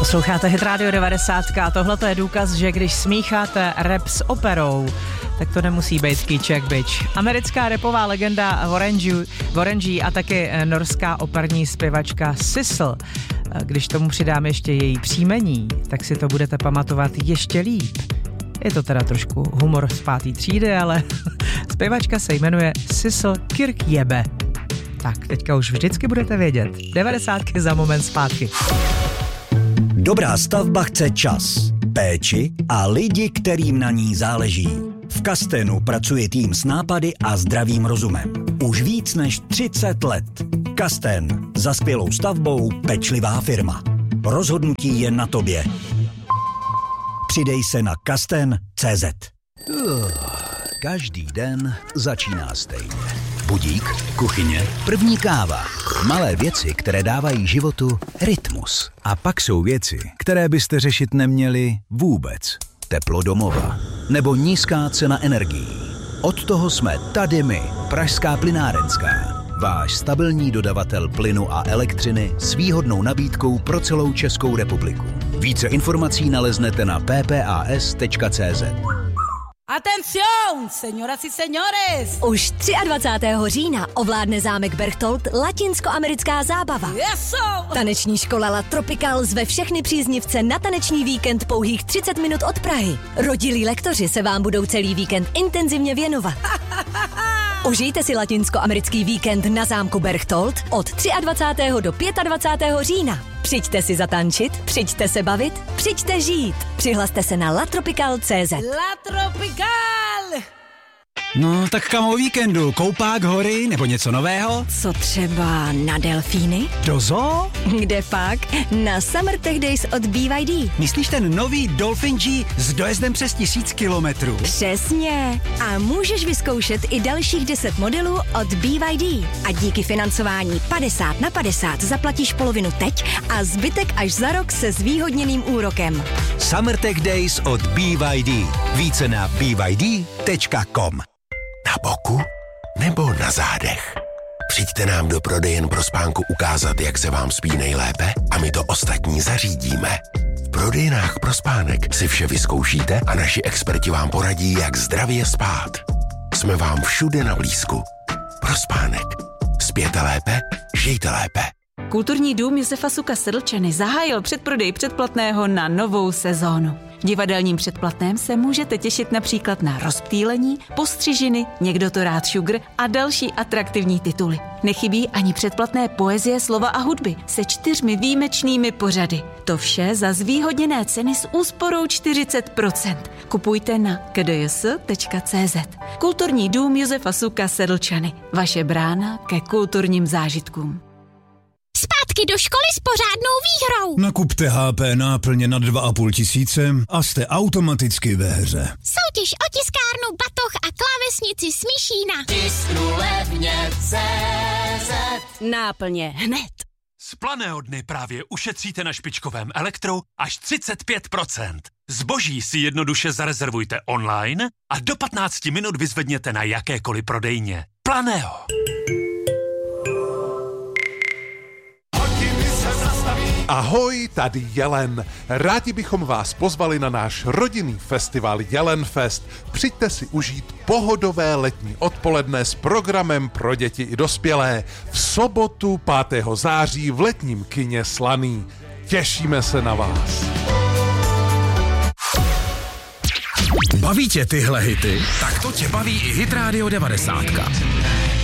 Posloucháte Hit Radio 90 a tohle je důkaz, že když smícháte rap s operou, tak to nemusí být Kýček Bitch. Americká rapová legenda Warren a taky norská operní zpěvačka Sissel. Když tomu přidám ještě její příjmení, tak si to budete pamatovat ještě líp. Je to teda trošku humor z 5. třídy, ale zpěvačka se jmenuje Sissel Kyrkjebø. Tak, teďka už vždycky budete vědět. 90 za moment zpátky. Dobrá stavba chce čas, péči a lidi, kterým na ní záleží. V Kastenu pracuje tým s nápady a zdravým rozumem. Už víc než 30 let. Kasten. Za skvělou stavbou pečlivá firma. Rozhodnutí je na tobě. Přidej se na kasten.cz. Každý den začíná stejně. Budík, kuchyně, první káva. Malé věci, které dávají životu rytmus. A pak jsou věci, které byste řešit neměli vůbec. Teplo domova nebo nízká cena energií. Od toho jsme tady my, Pražská plynárenská. Váš stabilní dodavatel plynu a elektřiny s výhodnou nabídkou pro celou Českou republiku. Více informací naleznete na ppas.cz. Atención, señoras y señores! Už 23. října ovládne zámek Berchtold latinskoamerická zábava. Eso! Taneční škola La Tropical zve všechny příznivce na taneční víkend pouhých 30 minut od Prahy. Rodilí lektoři se vám budou celý víkend intenzivně věnovat. Užijte si latinskoamerický víkend na zámku Berchtold od 23. do 25. října. Přijďte si zatančit, přijďte se bavit, přijďte žít. Přihlaste se na latropical.cz. La Tropical! No, tak kam o víkendu? Koupák, hory nebo něco nového? Co třeba na delfíny? Do zoo? Kde pak? Na Summer Tech Days od BYD. Myslíš ten nový Dolphin G s dojezdem přes 1000 kilometrů? Přesně. A můžeš vyzkoušet i dalších 10 modelů od BYD. A díky financování 50/50 zaplatíš polovinu teď a zbytek až za rok se zvýhodněným úrokem. Summer Tech Days od BYD. Více na byd.com. Na boku nebo na zádech? Přijďte nám do prodejen pro spánku ukázat, jak se vám spí nejlépe a my to ostatní zařídíme. V prodejnách pro spánek si vše vyzkoušíte a naši experti vám poradí, jak zdravě spát. Jsme vám všude na blízku. Pro spánek. Spěte lépe, žijte lépe. Kulturní dům Josefa Suka Sedlčany zahájil předprodej předplatného na novou sezónu. V divadelním předplatném se můžete těšit například na Rozptýlení, Postřižiny, Někdo to rád šugr a další atraktivní tituly. Nechybí ani předplatné poezie, slova a hudby se 4 výjimečnými pořady. To vše za zvýhodněné ceny s úsporou 40%. Kupujte na kdjs.cz. Kulturní dům Josefa Suka Sedlčany. Vaše brána ke kulturním zážitkům. Zpátky do školy s pořádnou výhrou. Nakupte HP náplně nad 2 500 a jste automaticky ve hře. Soutěž o tiskárnu, batoh a klávesnici Smíšína. Tisknu levně CZ. Náplně hned. Z Planého dny právě ušetříte na špičkovém elektru až 35%. Zboží si jednoduše zarezervujte online a do 15 minut vyzvedněte na jakékoliv prodejně. Planého. Ahoj, tady Jelen. Rádi bychom vás pozvali na náš rodinný festival Jelenfest. Přijďte si užít pohodové letní odpoledne s programem pro děti i dospělé. V sobotu 5. září v letním kině Slaný. Těšíme se na vás. Baví tě tyhle hity? Tak to tě baví i Hit Radio 90.